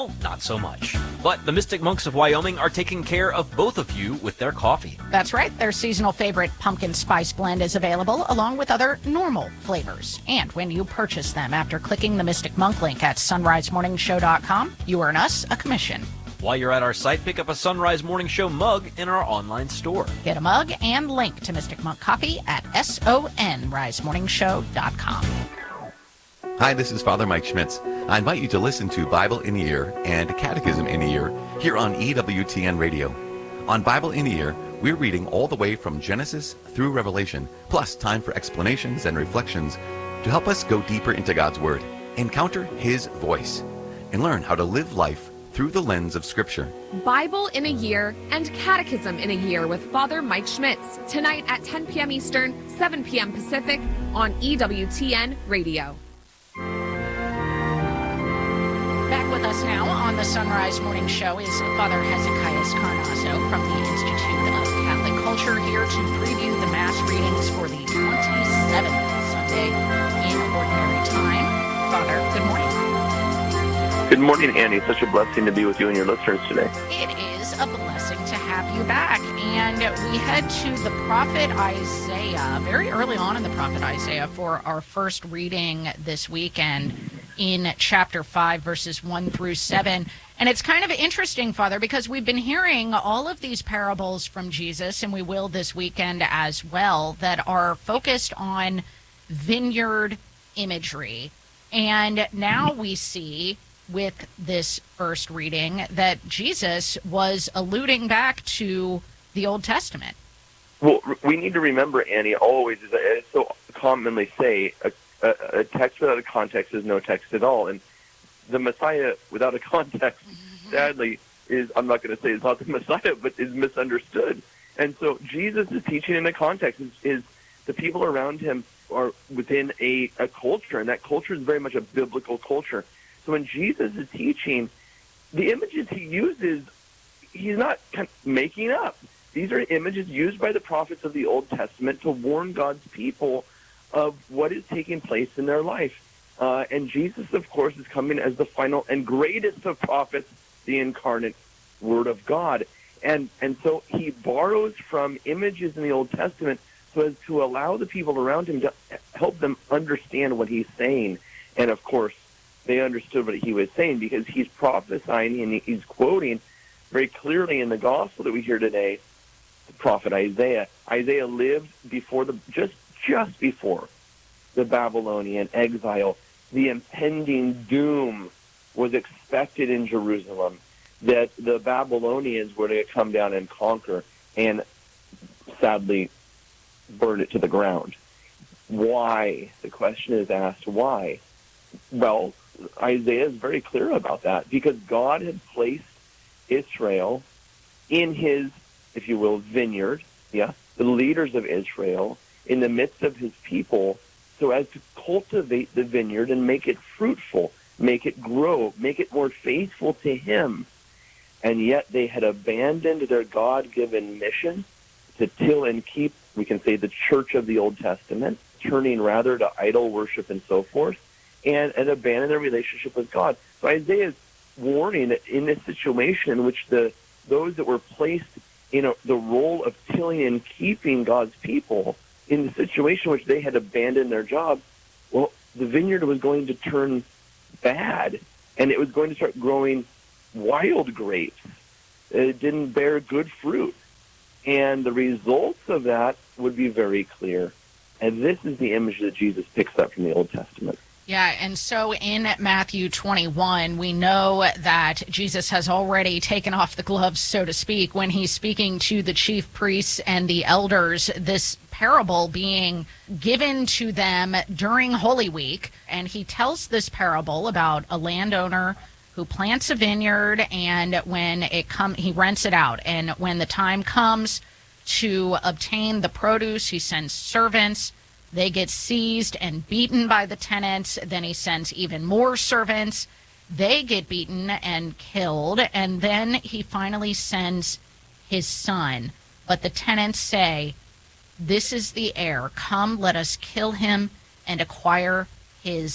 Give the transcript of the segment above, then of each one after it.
Not so much. But the Mystic Monks of Wyoming are taking care of both of you with their coffee. That's right. Their seasonal favorite pumpkin spice blend is available along with other normal flavors. And when you purchase them after clicking the Mystic Monk link at sunrisemorningshow.com, you earn us a commission. While you're at our site, pick up a Sunrise Morning Show mug in our online store. Get a mug and link to Mystic Monk Coffee at sunrisemorningshow.com. Hi, this is Father Mike Schmitz. I invite you to listen to Bible in a Year and Catechism in a Year here on EWTN Radio. On Bible in a Year, we're reading all the way from Genesis through Revelation, plus time for explanations and reflections to help us go deeper into God's Word, encounter His voice, and learn how to live life through the lens of Scripture. Bible in a Year and Catechism in a Year with Father Mike Schmitz, tonight at 10 p.m. Eastern, 7 p.m. Pacific on EWTN Radio. Back with us now on the Sunrise Morning Show is Father Hezekiah Carnasso from the Institute of Catholic Culture, here to preview the Mass readings for the 27th Sunday in Ordinary Time. Father, good morning. Good morning, Annie. Such a blessing to be with you and your listeners today. It is a blessing to have you back. And we head to the prophet Isaiah, very early on in the prophet Isaiah, for our first reading this weekend in chapter 5, verses 1 through 7. And it's kind of interesting, Father, because we've been hearing all of these parables from Jesus, and we will this weekend as well, that are focused on vineyard imagery. And now we see with this first reading that Jesus was alluding back to the Old Testament. Well, we need to remember, Annie, always, as I so commonly say, a text without a context is no text at all. And the Messiah without a context, sadly, is, I'm not going to say it's not the Messiah, but is misunderstood. And so Jesus is teaching in a context. Is the people around him are within a culture, and that culture is very much a biblical culture. So when Jesus is teaching, the images he uses, he's not kind of making up. These are images used by the prophets of the Old Testament to warn God's people of what is taking place in their life. And Jesus, of course, is coming as the final and greatest of prophets, the incarnate Word of God. And so he borrows from images in the Old Testament so as to allow the people around him to help them understand what he's saying. And, of course, they understood what he was saying because he's prophesying and he's quoting very clearly in the gospel that we hear today, the prophet Isaiah. Isaiah lived before just before the Babylonian exile. The impending doom was expected in Jerusalem, that the Babylonians were to come down and conquer and sadly burn it to the ground. Why? The question is asked, why? Well, Isaiah is very clear about that because God had placed Israel in his, if you will, vineyard, the leaders of Israel, in the midst of his people so as to cultivate the vineyard and make it fruitful, make it grow, make it more faithful to him. And yet they had abandoned their God-given mission to till and keep, we can say, the church of the Old Testament, turning rather to idol worship and so forth, and abandon their relationship with God. So Isaiah is warning that in this situation in which those that were placed in the role of tilling and keeping God's people, in the situation in which they had abandoned their job, well, the vineyard was going to turn bad, and it was going to start growing wild grapes. It didn't bear good fruit. And the results of that would be very clear. And this is the image that Jesus picks up from the Old Testament. Yeah, and so in Matthew 21, we know that Jesus has already taken off the gloves, so to speak, when he's speaking to the chief priests and the elders, this parable being given to them during Holy Week. And he tells this parable about a landowner who plants a vineyard, and when he rents it out. And when the time comes to obtain the produce, he sends servants. They get seized and beaten by the tenants. Then he sends even more servants. They get beaten and killed. And then he finally sends his son. But the tenants say, "This is the heir. Come, let us kill him and acquire his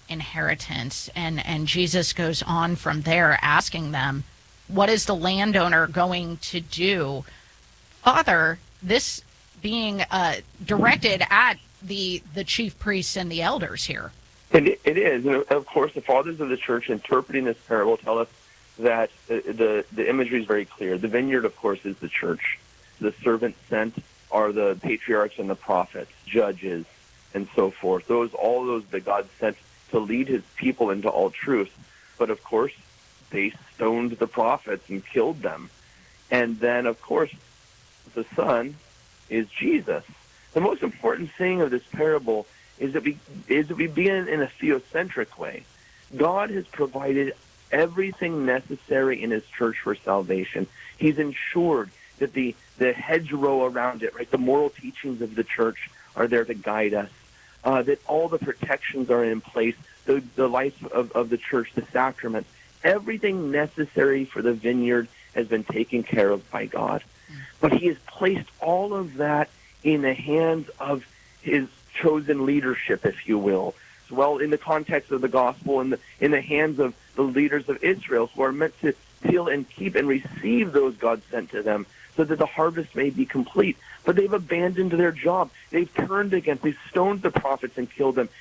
inheritance. And Jesus goes on from there asking them, what is the landowner going to do? Father, this being directed at the chief priests and the elders here. And it is. And of course, the fathers of the church interpreting this parable tell us that the imagery is very clear. The vineyard, of course, is the church. The servants sent are the patriarchs and the prophets, judges, and so forth. All those that God sent to lead his people into all truth. But of course, they stoned the prophets and killed them. And then, of course, the Son is Jesus. The most important thing of this parable is that we begin in a theocentric way. God has provided everything necessary in his church for salvation. He's ensured that the hedgerow around it, right, the moral teachings of the church are there to guide us, that all the protections are in place, the life of the church, the sacraments, everything necessary for the vineyard has been taken care of by God. But he has placed all of that in the hands of his chosen leadership, if you will. Well, in the context of the gospel, in the hands of the leaders of Israel, who are meant to till and keep and receive those God sent to them, so that the harvest may be complete. But they've abandoned their job. They've turned against. They've stoned the prophets and killed them.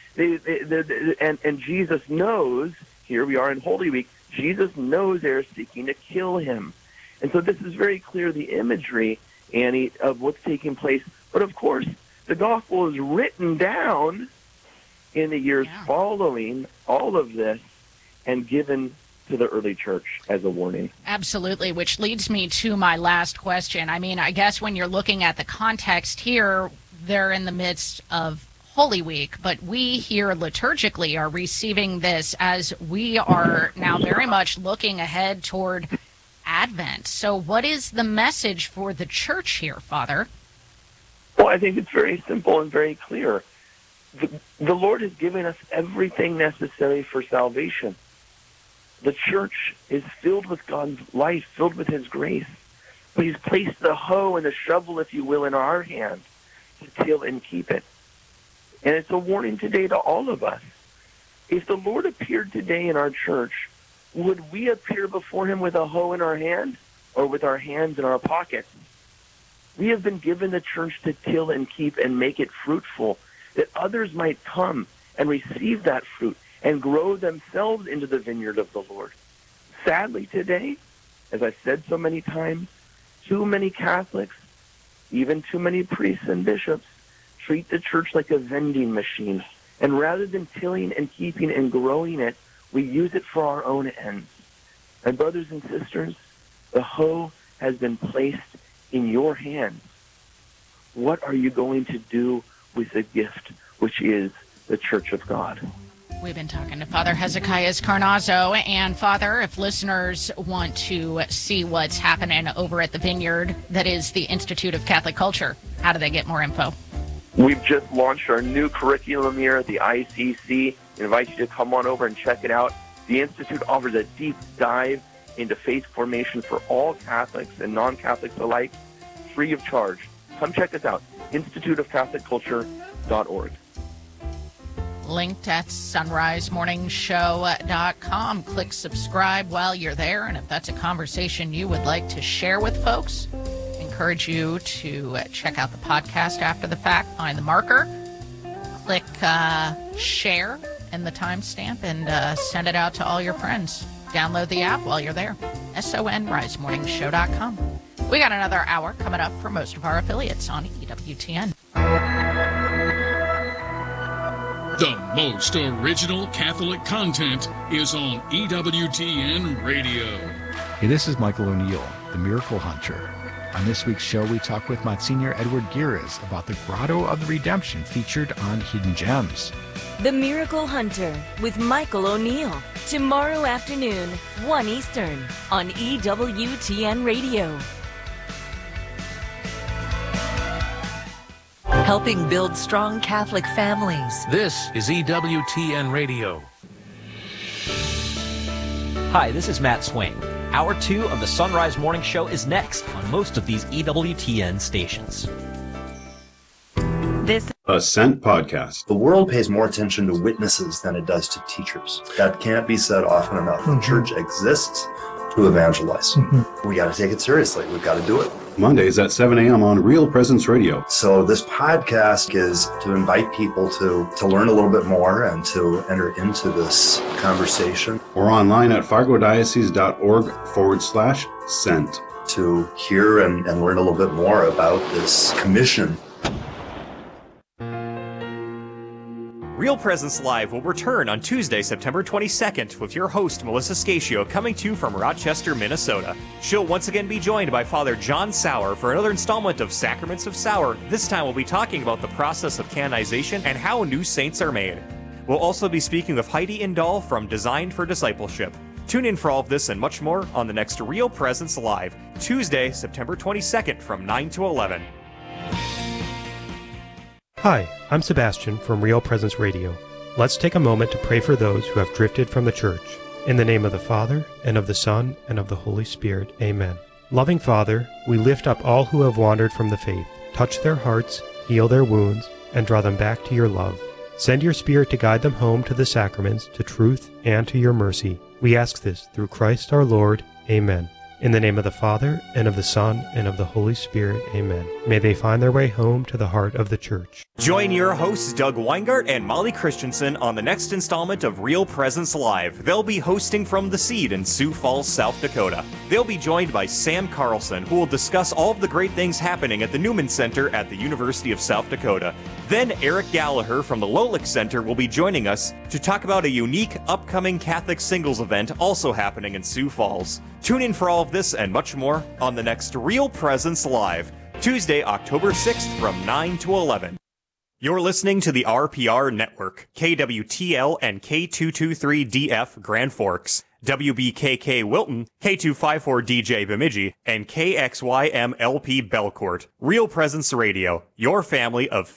And Jesus knows. Here we are in Holy Week. Jesus knows they're seeking to kill him, and so this is very clear. The imagery, Annie, of what's taking place. But of course, the gospel is written down in the years following all of this and given to the early church as a warning. Absolutely, which leads me to my last question. I mean, I guess when you're looking at the context here, they're in the midst of Holy Week, but we here liturgically are receiving this as we are now very much looking ahead toward Advent. So what is the message for the church here, Father? Well, I think it's very simple and very clear. The Lord has given us everything necessary for salvation. The church is filled with God's life, filled with his grace. But he's placed the hoe and the shovel, if you will, in our hand to till and keep it. And it's a warning today to all of us. If the Lord appeared today in our church, would we appear before him with a hoe in our hand or with our hands in our pockets? We have been given the church to till and keep and make it fruitful, that others might come and receive that fruit and grow themselves into the vineyard of the Lord. Sadly today, as I've said so many times, too many Catholics, even too many priests and bishops, treat the church like a vending machine. And rather than tilling and keeping and growing it, we use it for our own ends. And brothers and sisters, the hoe has been placed in your hands. What are you going to do with the gift, which is the Church of God? We've been talking to Father Hezekiah Carnazzo. And Father, if listeners want to see what's happening over at the Vineyard, that is the Institute of Catholic Culture, how do they get more info? We've just launched our new curriculum here at the ICC. We invite you to come on over and check it out. The Institute offers a deep dive into faith formation for all Catholics and non-Catholics alike, free of charge. Come check us out, instituteofcatholicculture.org. Linked at sunrisemorningshow.com. Click subscribe while you're there, and if that's a conversation you would like to share with folks, encourage you to check out the podcast after the fact, find the marker, click share and the timestamp, and send it out to all your friends. Download the app while you're there. sunrisemorningshow.com. We got another hour coming up for most of our affiliates on EWTN. The most original Catholic content is on EWTN Radio. Hey, this is Michael O'Neill, the Miracle Hunter. On this week's show, we talk with Monsignor Edward Giras about the Grotto of the Redemption featured on Hidden Gems. The Miracle Hunter with Michael O'Neill. Tomorrow afternoon, 1 Eastern, on EWTN Radio. Helping build strong Catholic families. This is EWTN Radio. Hi, this is Matt Swain. Hour 2 of the Sunrise Morning Show is next on most of these EWTN stations. This a Sent podcast. The world pays more attention to witnesses than it does to teachers. That can't be said often enough. The church exists to evangelize. We got to take it seriously. We've got to do it. Mondays at 7 a.m. on Real Presence Radio. So this podcast is to invite people to learn a little bit more and to enter into this conversation. Or online at fargodiocese.org/sent. To hear and learn a little bit more about this commission. Real Presence Live will return on Tuesday, September 22nd with your host, Melissa Scatio, coming to you from Rochester, Minnesota. She'll once again be joined by Father John Sauer for another installment of Sacraments of Sauer. This time we'll be talking about the process of canonization and how new saints are made. We'll also be speaking with Heidi Indahl from Designed for Discipleship. Tune in for all of this and much more on the next Real Presence Live, Tuesday, September 22nd from 9 to 11. Hi, I'm Sebastian from Real Presence Radio. Let's take a moment to pray for those who have drifted from the church. In the name of the Father, and of the Son, and of the Holy Spirit. Amen. Loving Father, we lift up all who have wandered from the faith. Touch their hearts, heal their wounds, and draw them back to your love. Send your Spirit to guide them home to the sacraments, to truth, and to your mercy. We ask this through Christ our Lord. Amen. In the name of the Father, and of the Son, and of the Holy Spirit. Amen. May they find their way home to the heart of the church. Join your hosts Doug Weingart and Molly Christensen on the next installment of Real Presence Live. They'll be hosting from The Seed in Sioux Falls, South Dakota. They'll be joined by Sam Carlson, who will discuss all of the great things happening at the Newman Center at the University of South Dakota. Then Eric Gallagher from the Lolick Center will be joining us to talk about a unique upcoming Catholic singles event also happening in Sioux Falls. Tune in for all of this and much more on the next Real Presence Live, Tuesday, October 6th from 9 to 11. You're listening to the RPR Network, KWTL and K223DF Grand Forks, WBKK Wilton, K254DJ Bemidji, and KXYMLP Belcourt. Real Presence Radio, your family of